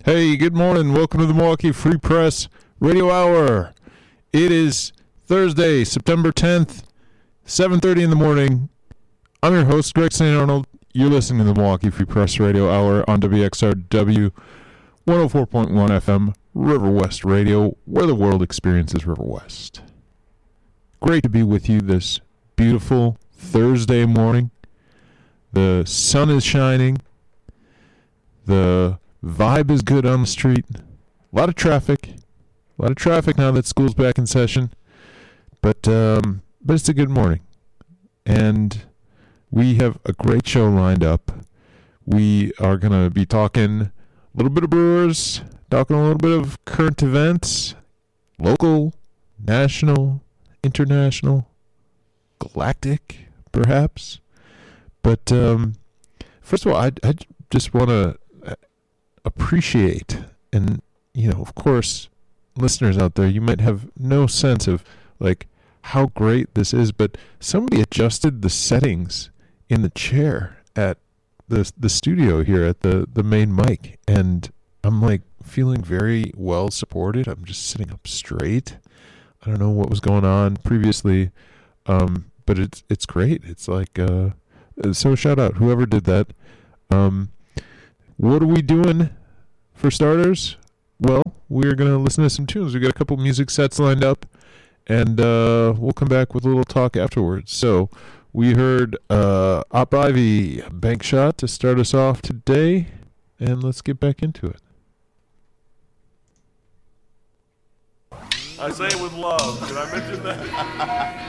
Hey, good morning. Welcome to the Milwaukee Free Press Radio Hour. It is Thursday, September 10th, 7:30 in the morning. I'm your host, Greg St. Arnold. You're listening to the Milwaukee Free Press Radio Hour on WXRW 104.1 FM, River West Radio, where the world experiences River West. Great to be with you this beautiful Thursday morning. The sun is shining. The vibe is good on the street. A lot of traffic. Now that school's back in session. But it's a good morning. And we have a great show lined up. We are going to be talking a little bit of Brewers, talking a little bit of current events, local, national, international, galactic, perhaps. But first of all, I just want to appreciate, and of course, listeners out there, you might have no sense of like how great this is, but somebody adjusted the settings in the chair at the studio here at the main mic, and I'm like feeling very well supported. I'm just sitting up straight. I don't know what was going on previously, but it's great. It's like so shout out whoever did that. What are we doing for starters? Well, we're going to listen to some tunes. We got a couple music sets lined up, and we'll come back with a little talk afterwards. So we heard Op Ivy, Bank Shot, to start us off today, and let's get back into it. I say it with love. Did I mention that?